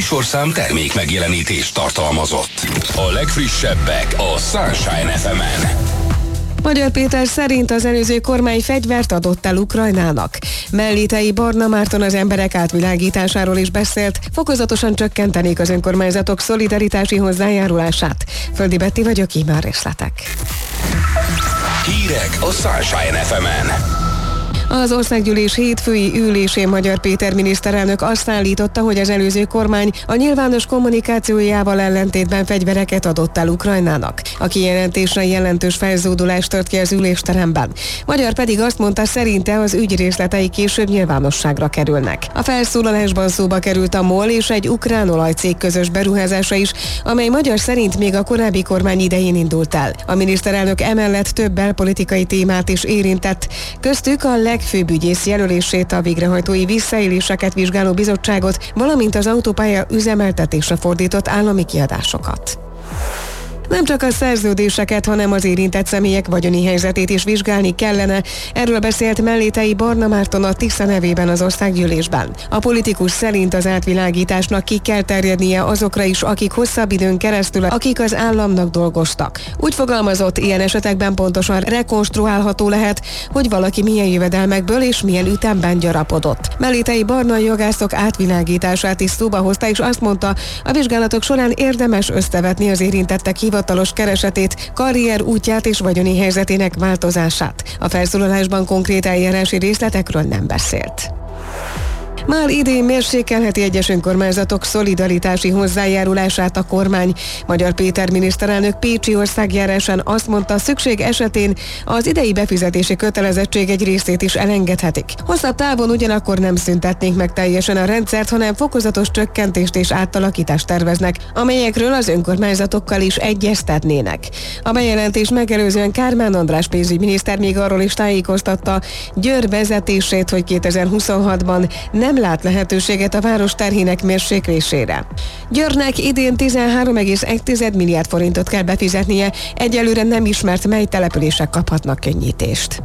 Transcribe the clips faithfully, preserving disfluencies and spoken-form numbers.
műsorszám termék megjelenítést tartalmazott. A legfrissebbek a Sunshine ef emen. Magyar Péter szerint az előző kormány fegyvert adott el Ukrajnának. Mellétei Barna Márton az emberek átvilágításáról is beszélt, fokozatosan csökkentenék az önkormányzatok szolidaritási hozzájárulását. Földi Betti vagyok, íme a részletek. Hírek a Sunshine ef emen. Az országgyűlés hétfői ülésén Magyar Péter miniszterelnök azt állította, hogy az előző kormány a nyilvános kommunikációjával ellentétben fegyvereket adott el Ukrajnának. A kijelentésre jelentős felzódulás tört ki az ülésteremben. Magyar pedig azt mondta, szerinte az ügy részletei később nyilvánosságra kerülnek. A felszólalásban szóba került a MOL és egy ukrán olajcég közös beruházása is, amely magyar szerint még a korábbi kormány idején indult el. A miniszterelnök emellett több belpolitikai témát is érintett, köztük a leg főbb ügyész jelölését, a végrehajtói visszaéléseket vizsgáló bizottságot, valamint az autópálya üzemeltetésre fordított állami kiadásokat. Nem csak a szerződéseket, hanem az érintett személyek vagyoni helyzetét is vizsgálni kellene. Erről beszélt Mellétei Barna Márton a Tisza nevében az országgyűlésben. A politikus szerint az átvilágításnak ki kell terjednie azokra is, akik hosszabb időn keresztül, akik az államnak dolgoztak. Úgy fogalmazott, ilyen esetekben pontosan rekonstruálható lehet, hogy valaki milyen jövedelmekből és milyen ütemben gyarapodott. Mellétei Barna jogászok átvilágítását is szóba hozta, és azt mondta, a vizsgálatok során érdemes összevetni az érintettek hivatalos keresetét, karrier útját és vagyoni helyzetének változását. A felszólalásban konkrét eljárási részletekről nem beszélt. Már idén mérsékelheti egyes önkormányzatok szolidaritási hozzájárulását a kormány. Magyar Péter miniszterelnök pécsi országjárásán azt mondta, szükség esetén az idei befizetési kötelezettség egy részét is elengedhetik. Hosszabb távon ugyanakkor nem szüntetnék meg teljesen a rendszert, hanem fokozatos csökkentést és átalakítást terveznek, amelyekről az önkormányzatokkal is egyeztetnének. A bejelentés megelőzően Kármán András pénzügyminiszter még arról is tájékoztatta Győr vezetését, hogy kétezer-huszonhatban nem nem lát lehetőséget a város terhének mérséklésére. Győrnek idén tizenhárom egész egy milliárd forintot kell befizetnie, egyelőre nem ismert, mely települések kaphatnak könnyítést.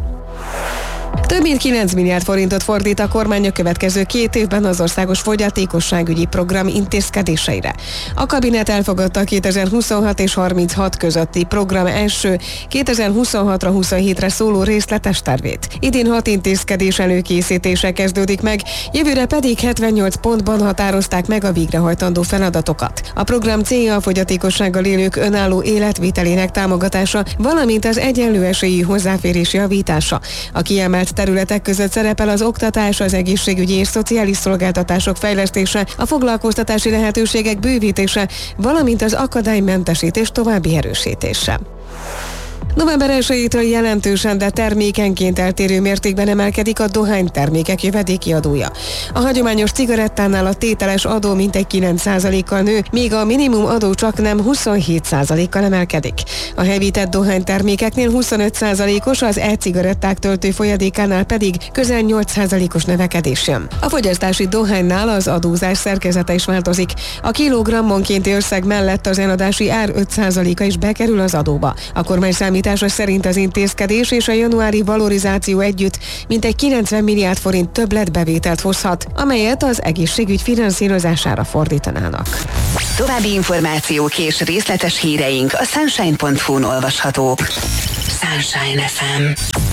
Több mint kilenc milliárd forintot fordít a kormány a következő két évben az országos fogyatékosságügyi program intézkedéseire. A kabinet elfogadta a kétezer-huszonhat és harminchat közötti program első kétezer-huszonhatra huszonhétre szóló részletes tervét. Idén hat intézkedés előkészítése kezdődik meg, jövőre pedig hetvennyolc pontban határozták meg a végrehajtandó feladatokat. A program célja a fogyatékossággal élők önálló életvitelének támogatása, valamint az egyenlő esélyű hozzáférés javítása. A kiemelt területek között szerepel az oktatás, az egészségügyi és szociális szolgáltatások fejlesztése, a foglalkoztatási lehetőségek bővítése, valamint az akadálymentesítés további erősítése. november elsejétől jelentősen, de termékenként eltérő mértékben emelkedik a dohánytermékek jövedéki adója. A hagyományos cigarettánál a tételes adó mintegy kilenc százalékkal nő, míg a minimum adó csak nem huszonhét százalékkal emelkedik. A hevített dohánytermékeknél huszonöt százalékos, az e-cigaretták töltő folyadékánál pedig közel nyolc százalékos növekedés jön. A fogyasztási dohánynál az adózás szerkezete is változik. A kilogrammonkénti összeg mellett az eladási ár öt százaléka is bekerül az adóba. A kormány számít szerint az intézkedés és a januári valorizáció együtt mintegy kilencven milliárd forint többletbevételt hozhat, amelyet az egészségügy finanszírozására fordítanának. További információk és részletes híreink a sunshine pont hu-n olvashatók. Sunshine ef em.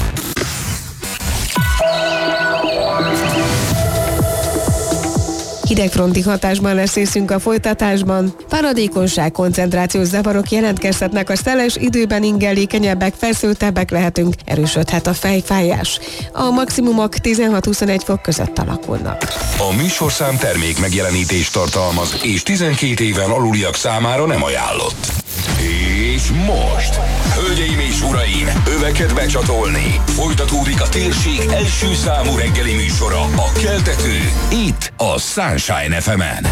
Hidegfronti hatásban lesz részünk a folytatásban. Páradékonyság, koncentrációs zavarok jelentkezhetnek, a szeles időben ingellékenyebbek, feszültebbek lehetünk, erősödhet a fejfájás. A maximumok tizenhat-huszonegy fok között alakulnak. A műsorszám termék megjelenítést tartalmaz, és tizenkét éven aluliak számára nem ajánlott. És most, hölgyeim és uraim, öveket becsatolni. Folytatódik a térség első számú reggeli műsora, a Keltető, itt a Sunshine ef emen.